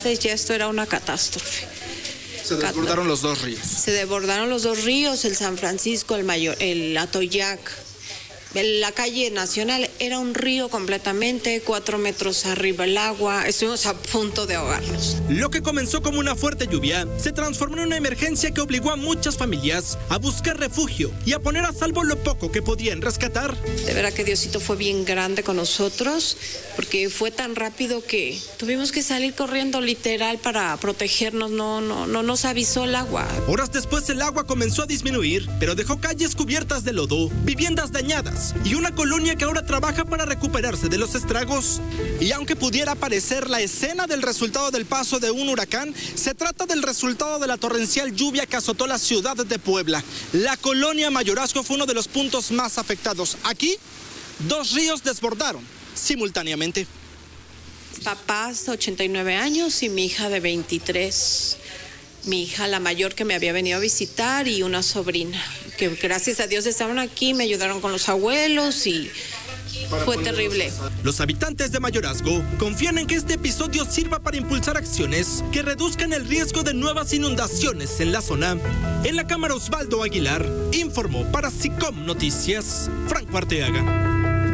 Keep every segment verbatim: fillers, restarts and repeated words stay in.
Ya esto era una catástrofe. Se desbordaron los dos ríos. Se desbordaron los dos ríos, el San Francisco, el Mayor, el Atoyac. La calle Nacional era un río completamente, cuatro metros arriba el agua, estuvimos a punto de ahogarnos. Lo que comenzó como una fuerte lluvia se transformó en una emergencia que obligó a muchas familias a buscar refugio y a poner a salvo lo poco que podían rescatar. De verdad que Diosito fue bien grande con nosotros, porque fue tan rápido que tuvimos que salir corriendo literal para protegernos, no, no, no nos avisó el agua. Horas después el agua comenzó a disminuir, pero dejó calles cubiertas de lodo, viviendas dañadas y una colonia que ahora trabaja para recuperarse de los estragos. Y aunque pudiera parecer la escena del resultado del paso de un huracán, se trata del resultado de la torrencial lluvia que azotó la ciudad de Puebla. La colonia Mayorazgo fue uno de los puntos más afectados. Aquí, dos ríos desbordaron simultáneamente. Papás, ochenta y nueve años, y mi hija de veintitrés. Mi hija, la mayor, que me había venido a visitar, y una sobrina, que gracias a Dios estaban aquí, me ayudaron con los abuelos y fue terrible. Los habitantes de Mayorazgo confían en que este episodio sirva para impulsar acciones que reduzcan el riesgo de nuevas inundaciones en la zona. En la cámara, Osvaldo Aguilar informó para SICOM Noticias, Franco Arteaga.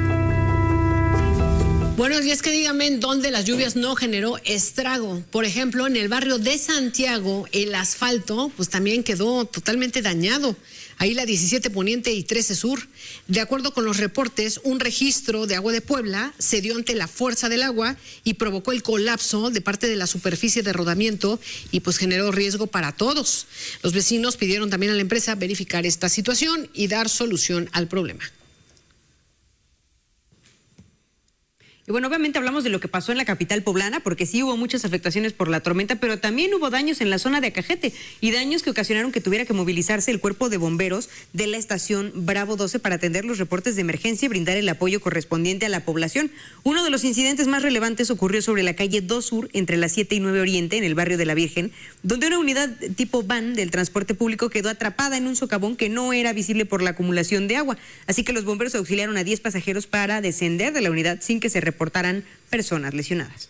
Bueno, y es que díganme en dónde las lluvias no generó estrago. Por ejemplo, en el barrio de Santiago, el asfalto pues también quedó totalmente dañado. Ahí la diecisiete Poniente y trece Sur. De acuerdo con los reportes, un registro de agua de Puebla se dio ante la fuerza del agua y provocó el colapso de parte de la superficie de rodamiento y pues generó riesgo para todos. Los vecinos pidieron también a la empresa verificar esta situación y dar solución al problema. Y bueno, obviamente hablamos de lo que pasó en la capital poblana, porque sí hubo muchas afectaciones por la tormenta, pero también hubo daños en la zona de Acajete y daños que ocasionaron que tuviera que movilizarse el cuerpo de bomberos de la estación Bravo doce para atender los reportes de emergencia y brindar el apoyo correspondiente a la población. Uno de los incidentes más relevantes ocurrió sobre la calle dos Sur, entre las siete y nueve Oriente, en el barrio de la Virgen, donde una unidad tipo van del transporte público quedó atrapada en un socavón que no era visible por la acumulación de agua. Así que los bomberos auxiliaron a diez pasajeros para descender de la unidad sin que se reportaran reportarán personas lesionadas.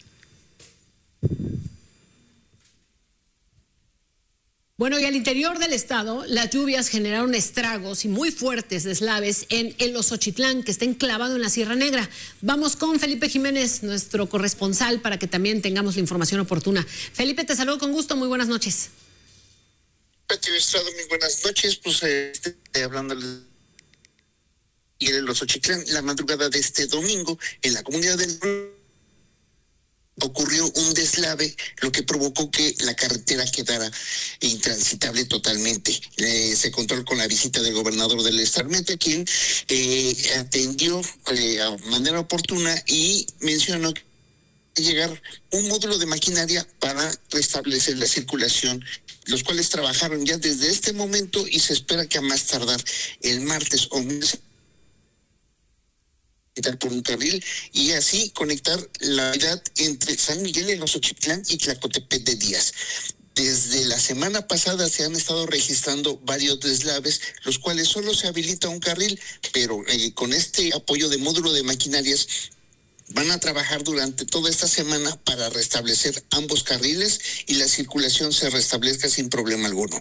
Bueno, y al interior del estado, las lluvias generaron estragos y muy fuertes deslaves en El Osochitlán, que está enclavado en la Sierra Negra. Vamos con Felipe Jiménez, nuestro corresponsal, para que también tengamos la información oportuna. Felipe, te saludo con gusto, muy buenas noches. Pati Estrada, muy buenas noches, pues eh, hablándoles. Y en El Osochitlán, la madrugada de este domingo, en la comunidad del ocurrió un deslave, lo que provocó que la carretera quedara intransitable totalmente. Eh, se contó con la visita del gobernador del Escarmiento, quien eh, atendió eh, a manera oportuna y mencionó que llegar un módulo de maquinaria para restablecer la circulación, los cuales trabajaron ya desde este momento y se espera que a más tardar el martes o miércoles por un carril y así conectar la unidad entre San Miguel de Osochitlán y Tlacotepec de Díaz. Desde la semana pasada se han estado registrando varios deslaves, los cuales solo se habilita un carril, pero eh, con este apoyo de módulo de maquinarias van a trabajar durante toda esta semana para restablecer ambos carriles y la circulación se restablezca sin problema alguno.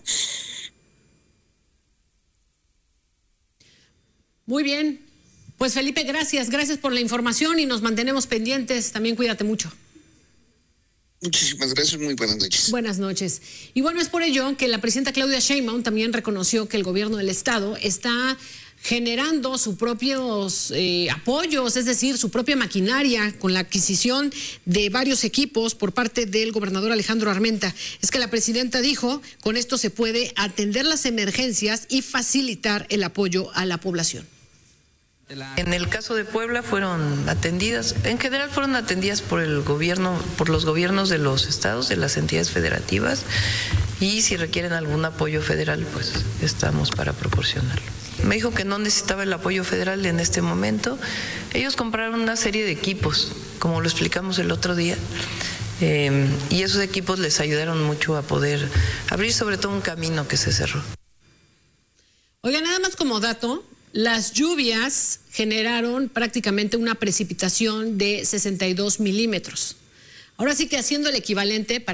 Muy bien. Pues Felipe, gracias, gracias por la información y nos mantenemos pendientes. También cuídate mucho. Muchísimas gracias, muy buenas noches. Buenas noches. Y bueno, es por ello que la presidenta Claudia Sheinbaum también reconoció que el gobierno del estado está generando sus propios eh, apoyos, es decir, su propia maquinaria con la adquisición de varios equipos por parte del gobernador Alejandro Armenta. Es que la presidenta dijo, con esto se puede atender las emergencias y facilitar el apoyo a la población. En el caso de Puebla fueron atendidas, en general fueron atendidas por el gobierno, por los gobiernos de los estados, de las entidades federativas, y si requieren algún apoyo federal, pues estamos para proporcionarlo. Me dijo que no necesitaba el apoyo federal en este momento. Ellos compraron una serie de equipos, como lo explicamos el otro día, eh, y esos equipos les ayudaron mucho a poder abrir sobre todo un camino que se cerró. Oiga, nada más como dato, las lluvias generaron prácticamente una precipitación de sesenta y dos milímetros. Ahora sí que haciendo el equivalente para